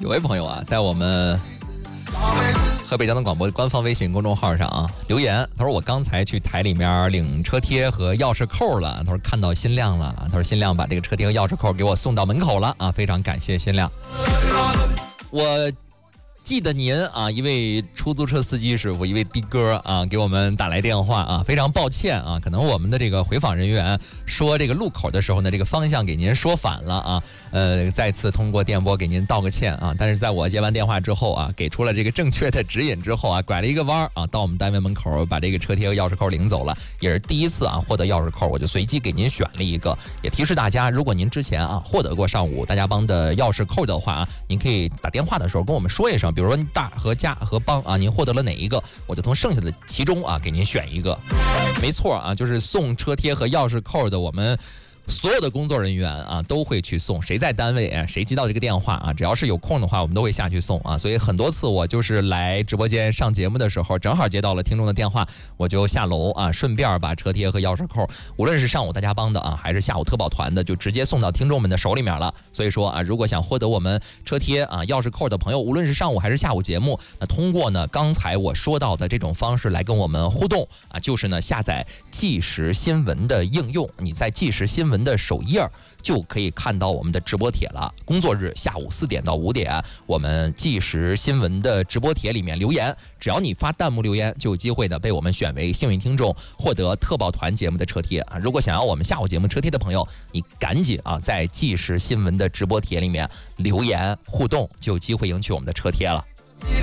有位朋友啊，在我们河北交通广播官方微信公众号上啊留言，他说我刚才去台里面领车贴和钥匙扣了，他说看到新亮了，他说新亮把这个车贴和钥匙扣给我送到门口了啊，非常感谢新亮。我记得您啊，一位出租车司机师傅，一位的哥啊，给我们打来电话啊，非常抱歉啊，可能我们的这个回访人员说这个路口的时候呢，这个方向给您说反了啊，再次通过电波给您道个歉啊。但是在我接完电话之后啊，给出了这个正确的指引之后啊，拐了一个弯啊，到我们单位门口把这个车贴和钥匙扣领走了，也是第一次啊获得钥匙扣，我就随机给您选了一个。也提示大家，如果您之前啊获得过上午大家帮的钥匙扣的话啊，您可以打电话的时候跟我们说一声。比如说大和加和帮啊，您获得了哪一个，我就从剩下的其中啊给您选一个。没错啊，就是送车贴和钥匙扣的，我们所有的工作人员啊都会去送，谁在单位啊，谁接到这个电话啊，只要是有空的话，我们都会下去送啊。所以很多次我就是来直播间上节目的时候，正好接到了听众的电话，我就下楼啊，顺便把车贴和钥匙扣，无论是上午大家帮的啊，还是下午特保团的，就直接送到听众们的手里面了。所以说啊，如果想获得我们车贴啊、钥匙扣的朋友，无论是上午还是下午节目，那通过呢刚才我说到的这种方式来跟我们互动啊，就是呢下载即时新闻的应用，你在即时新闻的首页就可以看到我们的直播帖了。工作日下午4点到5点，我们即时新闻的直播帖里面留言，只要你发弹幕留言，就有机会呢被我们选为幸运听众，获得特保团节目的车贴啊。如果想要我们下午节目车贴的朋友，你赶紧啊在即时新闻的直播帖里面留言互动，就有机会赢取我们的车贴了。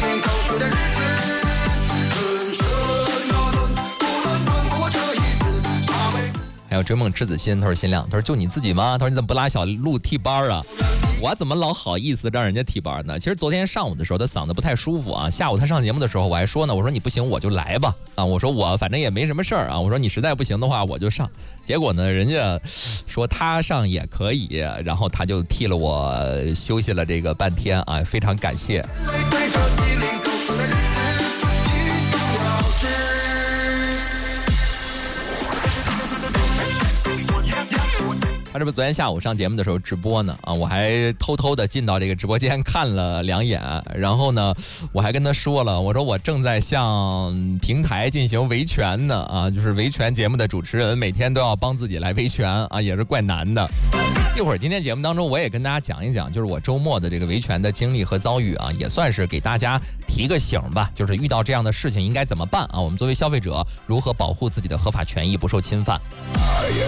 还有追梦之子心，他说新亮，他说就你自己吗？他说你怎么不拉小鹿替班啊？我怎么老好意思让人家替班呢？其实昨天上午的时候他嗓子不太舒服啊，下午他上节目的时候我还说呢，我说你不行我就来吧啊，我说我反正也没什么事儿啊，我说你实在不行的话我就上。结果呢人家说他上也可以，然后他就替了我休息了这个半天啊，非常感谢。他这不昨天下午上节目的时候直播呢啊，我还偷偷的进到这个直播间看了2眼，然后呢我还跟他说了，我说我正在向平台进行维权呢啊，就是维权节目的主持人每天都要帮自己来维权啊，也是怪难的。一会儿今天节目当中我也跟大家讲一讲，就是我周末的这个维权的经历和遭遇啊，也算是给大家提个醒吧，就是遇到这样的事情应该怎么办啊，我们作为消费者如何保护自己的合法权益不受侵犯。